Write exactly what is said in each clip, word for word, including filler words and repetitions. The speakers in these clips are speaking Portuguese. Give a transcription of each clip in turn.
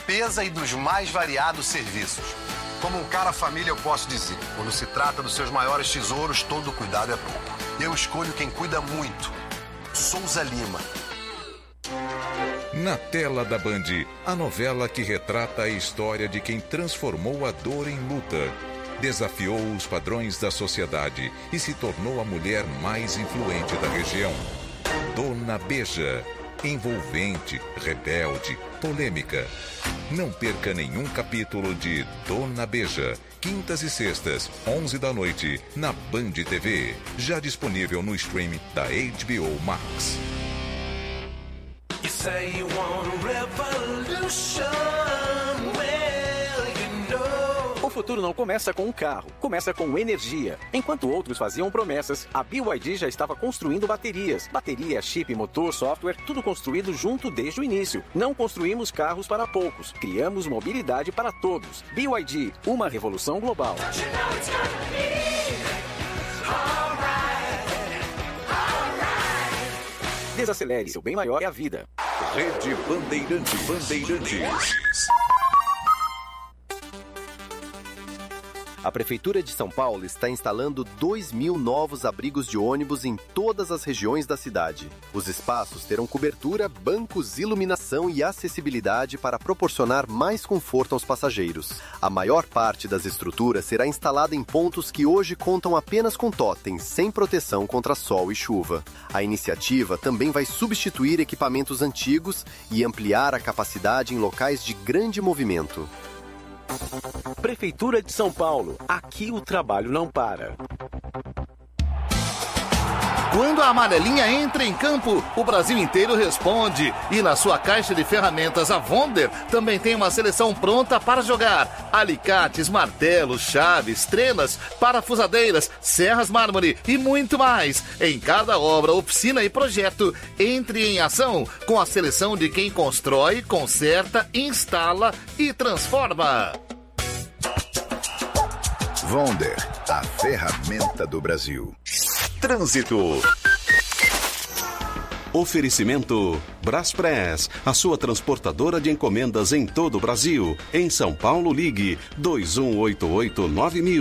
limpeza e dos mais variados serviços. Como um cara família, eu posso dizer, quando se trata dos seus maiores tesouros, todo cuidado é pouco. Eu escolho quem cuida muito. Souza Lima. Na tela da Band, a novela que retrata a história de quem transformou a dor em luta, desafiou os padrões da sociedade e se tornou a mulher mais influente da região. Dona Beija. Envolvente, rebelde, polêmica. Não perca nenhum capítulo de Dona Beija. Quintas e sextas, onze da noite, na Band T V. Já disponível no streaming da H B O Max. You say you want a revolution, well, you know. O futuro não começa com um carro, começa com energia. Enquanto outros faziam promessas, a B Y D já estava construindo baterias. Bateria, chip, motor, software, tudo construído junto desde o início. Não construímos carros para poucos, criamos mobilidade para todos. B Y D, uma revolução global. Desacelere, seu bem maior é a vida. Rede Bandeirantes. Bandeirantes. A Prefeitura de São Paulo está instalando dois mil novos abrigos de ônibus em todas as regiões da cidade. Os espaços terão cobertura, bancos, iluminação e acessibilidade para proporcionar mais conforto aos passageiros. A maior parte das estruturas será instalada em pontos que hoje contam apenas com totens, sem proteção contra sol e chuva. A iniciativa também vai substituir equipamentos antigos e ampliar a capacidade em locais de grande movimento. Prefeitura de São Paulo. Aqui o trabalho não para. Quando a amarelinha entra em campo, o Brasil inteiro responde. E na sua caixa de ferramentas, a Wonder também tem uma seleção pronta para jogar. Alicates, martelos, chaves, trenas, parafusadeiras, serras mármore e muito mais. Em cada obra, oficina e projeto, entre em ação com a seleção de quem constrói, conserta, instala e transforma. Wonder, a ferramenta do Brasil. Trânsito. Oferecimento Braspress, a sua transportadora de encomendas em todo o Brasil. Em São Paulo, ligue dois um oito oito nove mil.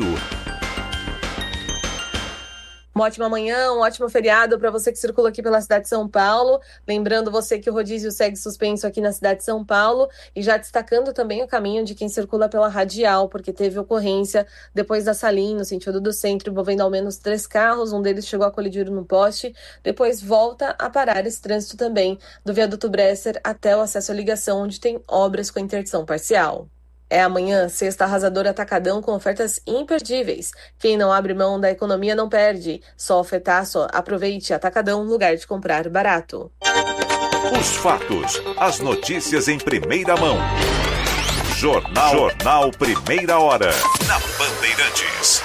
Uma ótima manhã, um ótimo feriado para você que circula aqui pela cidade de São Paulo. Lembrando você que o rodízio segue suspenso aqui na cidade de São Paulo e já destacando também o caminho de quem circula pela Radial, porque teve ocorrência depois da Salim, no sentido do centro, envolvendo ao menos três carros. Um deles chegou a colidir no poste, depois volta a parar esse trânsito também do viaduto Bresser até o acesso à ligação, onde tem obras com interdição parcial. É amanhã, sexta arrasadora Atacadão com ofertas imperdíveis. Quem não abre mão da economia não perde. Só ofertaço, aproveite. Atacadão, lugar de comprar barato. Os fatos, as notícias em primeira mão. Jornal, Jornal Primeira Hora. Na Bandeirantes.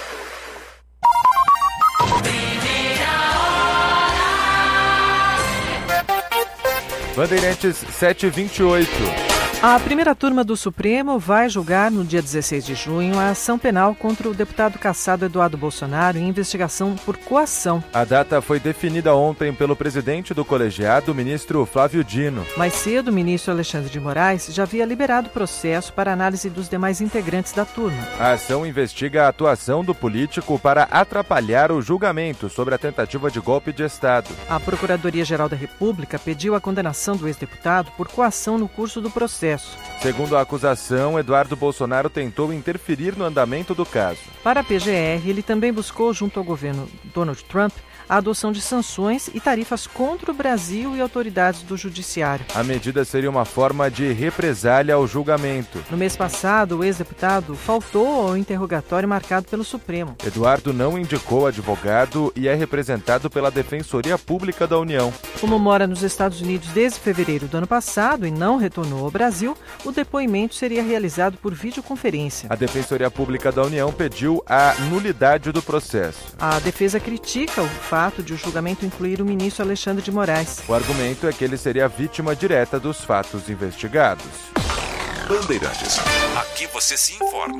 Bandeirantes sete e vinte e oito. A primeira turma do Supremo vai julgar no dia dezesseis de junho a ação penal contra o deputado cassado Eduardo Bolsonaro em investigação por coação. A data foi definida ontem pelo presidente do colegiado, ministro Flávio Dino. Mais cedo, o ministro Alexandre de Moraes já havia liberado o processo para análise dos demais integrantes da turma. A ação investiga a atuação do político para atrapalhar o julgamento sobre a tentativa de golpe de Estado. A Procuradoria-Geral da República pediu a condenação do ex-deputado por coação no curso do processo. Segundo a acusação, Eduardo Bolsonaro tentou interferir no andamento do caso. Para a P G R, ele também buscou, junto ao governo Donald Trump, a adoção de sanções e tarifas contra o Brasil e autoridades do judiciário. A medida seria uma forma de represália ao julgamento. No mês passado, o ex-deputado faltou ao interrogatório marcado pelo Supremo. Eduardo não indicou advogado e é representado pela Defensoria Pública da União. Como mora nos Estados Unidos desde fevereiro do ano passado e não retornou ao Brasil, o depoimento seria realizado por videoconferência. A Defensoria Pública da União pediu a nulidade do processo. A defesa critica o fato de o julgamento incluir o ministro Alexandre de Moraes. O argumento é que ele seria vítima direta dos fatos investigados. Bandeirantes. Aqui você se informa.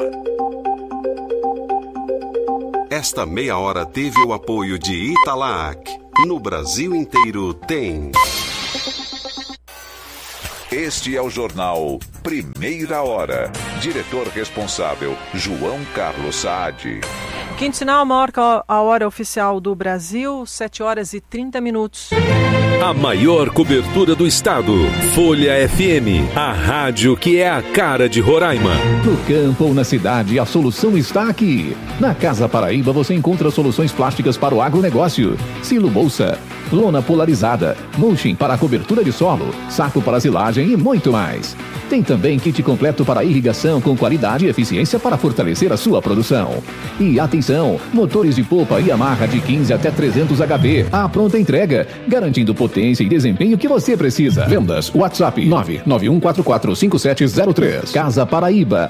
Esta meia hora teve o apoio de Italac. No Brasil inteiro tem. Este é o jornal Primeira Hora. Diretor responsável, João Carlos Saad. Quinto sinal marca a hora oficial do Brasil, sete horas e trinta minutos. A maior cobertura do estado. Folha F M, a rádio que é a cara de Roraima. No campo ou na cidade, a solução está aqui. Na Casa Paraíba você encontra soluções plásticas para o agronegócio. Silo bolsa, lona polarizada, mulching para a cobertura de solo, saco para silagem e muito mais. Tem também kit completo para irrigação com qualidade e eficiência para fortalecer a sua produção. E atenção, motores de polpa e amarra de quinze até trezentos H P. A pronta entrega, garantindo potência e desempenho que você precisa. Vendas, WhatsApp nove nove um quatro quatro cinco sete zero três. Casa Paraíba.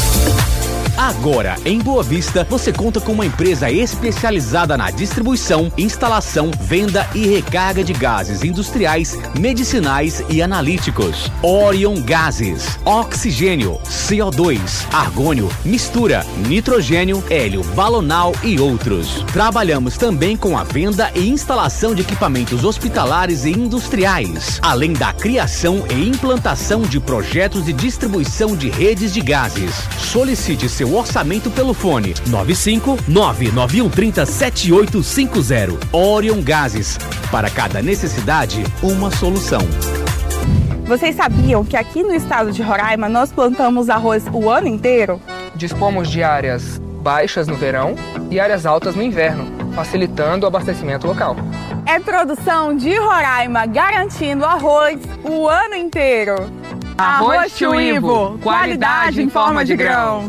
Agora, em Boa Vista, você conta com uma empresa especializada na distribuição, instalação, venda e recarga de gases industriais, medicinais e analíticos. Orion Gases, oxigênio, C O dois, argônio, mistura, nitrogênio, hélio, balonal e outros. Trabalhamos também com a venda e instalação de equipamentos hospitalares e industriais, além da criação e implantação de projetos de distribuição de redes de gases. Solicite seu orçamento pelo fone nove cinco nove nove um três zero sete oito cinco zero. Orion Gases. Para cada necessidade, uma solução. Vocês sabiam que aqui no estado de Roraima nós plantamos arroz o ano inteiro? Dispomos de áreas baixas no verão e áreas altas no inverno, facilitando o abastecimento local. É produção de Roraima garantindo arroz o ano inteiro. Arroz Tio Ivo, qualidade em forma de grãos.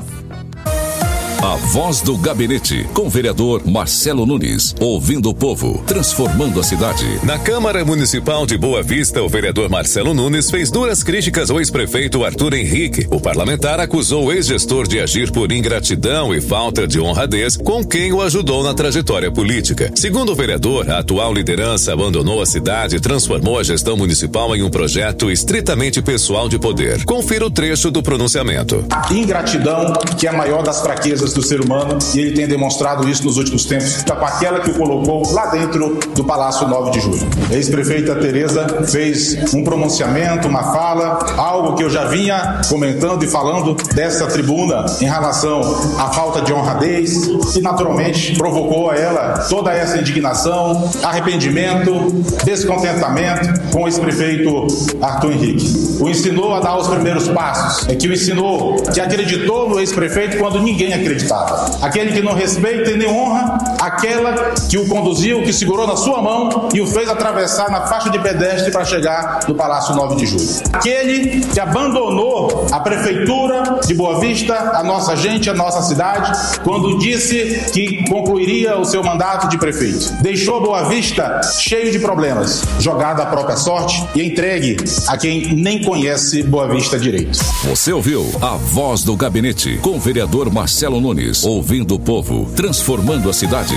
A Voz do Gabinete, com o vereador Marcelo Nunes, ouvindo o povo, transformando a cidade. Na Câmara Municipal de Boa Vista, o vereador Marcelo Nunes fez duras críticas ao ex-prefeito Arthur Henrique. O parlamentar acusou o ex-gestor de agir por ingratidão e falta de honradez com quem o ajudou na trajetória política. Segundo o vereador, a atual liderança abandonou a cidade e transformou a gestão municipal em um projeto estritamente pessoal de poder. Confira o trecho do pronunciamento. Ingratidão, que é a maior das fraquezas do ser humano, e ele tem demonstrado isso nos últimos tempos, com aquela que o colocou lá dentro do Palácio nove de julho. A ex-prefeita Tereza fez um pronunciamento, uma fala, algo que eu já vinha comentando e falando dessa tribuna em relação à falta de honradez, e naturalmente provocou a ela toda essa indignação, arrependimento, descontentamento com o ex-prefeito Arthur Henrique. O ensinou a dar os primeiros passos, é que o ensinou, que acreditou no ex-prefeito quando ninguém acreditava. Aquele que não respeita e nem honra aquela que o conduziu, que segurou na sua mão e o fez atravessar na faixa de pedestre para chegar no Palácio nove de julho. Aquele que abandonou a prefeitura de Boa Vista, a nossa gente, a nossa cidade, quando disse que concluiria o seu mandato de prefeito. Deixou Boa Vista cheio de problemas, jogado à própria sorte e entregue a quem nem conhece Boa Vista direito. Você ouviu a Voz do Gabinete, com o vereador Marcelo Nunes, ouvindo o povo, transformando a cidade.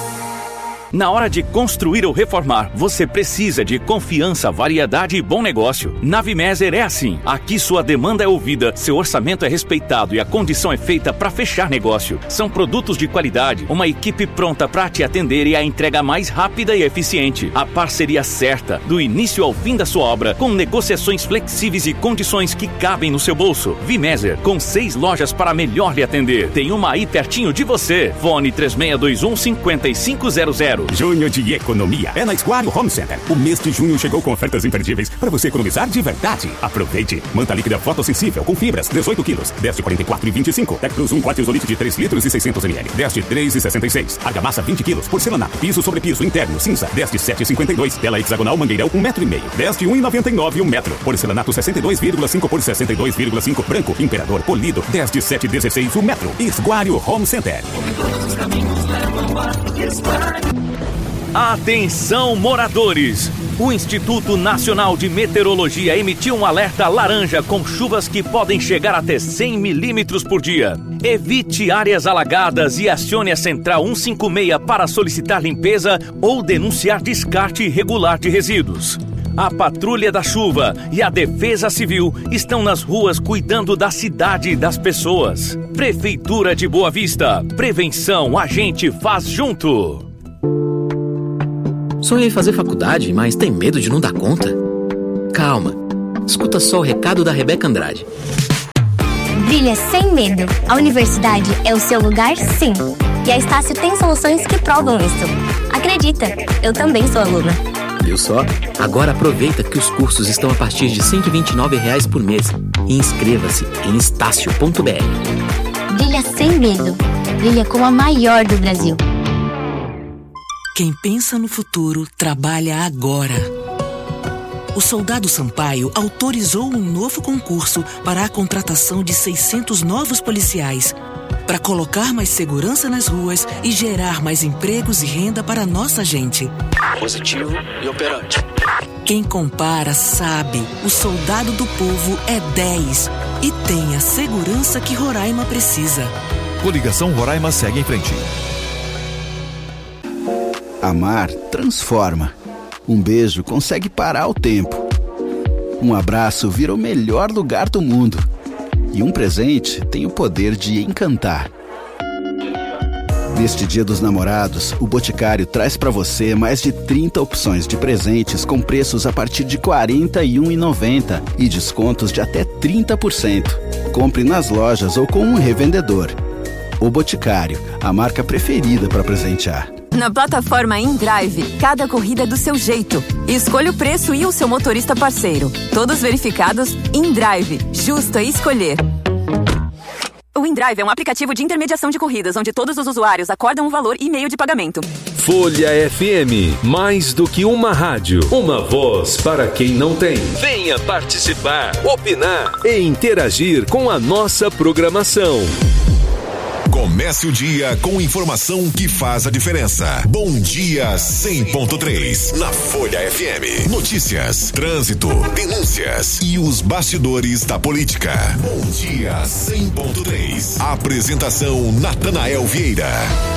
Na hora de construir ou reformar, você precisa de confiança, variedade e bom negócio. Na Vimeser é assim. Aqui sua demanda é ouvida, seu orçamento é respeitado e a condição é feita para fechar negócio. São produtos de qualidade, uma equipe pronta para te atender e a entrega mais rápida e eficiente. A parceria certa, do início ao fim da sua obra, com negociações flexíveis e condições que cabem no seu bolso. Vimeser, com seis lojas para melhor lhe atender. Tem uma aí pertinho de você. Fone três seis dois um cinco cinco zero zero. Junho de economia é na Esquadro Home Center. O mês de junho chegou com ofertas imperdíveis para você economizar de verdade. Aproveite. Manta líquida fotossensível com fibras, dezoito quilos, dez de quarenta e quatro e vinte e cinco. Tecnos um quatro isolite de três litros e seiscentos mililitros, dez de três e sessenta e seis. Argamassa vinte quilos, porcelanato, piso sobre piso interno, cinza, dez de sete e cinquenta e dois. Tela hexagonal mangueirão um metro e meio, dez de um e noventa e nove um metro. Porcelanato sessenta e dois vírgula cinco por sessenta e dois vírgula cinco branco. Imperador polido, dez de sete e dezesseis um metro. Esquadro Home Center. Atenção, moradores! O Instituto Nacional de Meteorologia emitiu um alerta laranja com chuvas que podem chegar até cem milímetros por dia. Evite áreas alagadas e acione a Central cento e cinquenta e seis para solicitar limpeza ou denunciar descarte irregular de resíduos. A Patrulha da Chuva e a Defesa Civil estão nas ruas cuidando da cidade e das pessoas. Prefeitura de Boa Vista. Prevenção a gente faz junto. Sonhei em fazer faculdade, mas tem medo de não dar conta? Calma. Escuta só o recado da Rebeca Andrade. Brilha sem medo. A universidade é o seu lugar, sim. E a Estácio tem soluções que provam isso. Acredita, eu também sou aluna. Viu só? Agora aproveita que os cursos estão a partir de cento e vinte e nove reais por mês. E inscreva-se em estácio ponto b r. Brilha sem medo. Brilha com a maior do Brasil. Quem pensa no futuro, trabalha agora. O Soldado Sampaio autorizou um novo concurso para a contratação de seiscentos novos policiais, para colocar mais segurança nas ruas e gerar mais empregos e renda para a nossa gente. Positivo e operante. Quem compara sabe, o Soldado do Povo é dez e tem a segurança que Roraima precisa. Coligação Roraima segue em frente. Amar transforma. Um beijo consegue parar o tempo. Um abraço vira o melhor lugar do mundo. E um presente tem o poder de encantar. Neste Dia dos Namorados, o Boticário traz para você mais de trinta opções de presentes com preços a partir de quarenta e um reais e noventa centavos e descontos de até trinta por cento. Compre nas lojas ou com um revendedor. O Boticário, a marca preferida para presentear. Na plataforma InDrive, cada corrida é do seu jeito. Escolha o preço e o seu motorista parceiro. Todos verificados, InDrive. Justo é escolher. O InDrive é um aplicativo de intermediação de corridas, onde todos os usuários acordam um valor e meio de pagamento. Folha F M, mais do que uma rádio, uma voz para quem não tem. Venha participar, opinar e interagir com a nossa programação. Comece o dia com informação que faz a diferença. Bom Dia cem ponto três na Folha F M. Notícias, trânsito, denúncias e os bastidores da política. Bom Dia cem ponto três. Apresentação Natanael Vieira.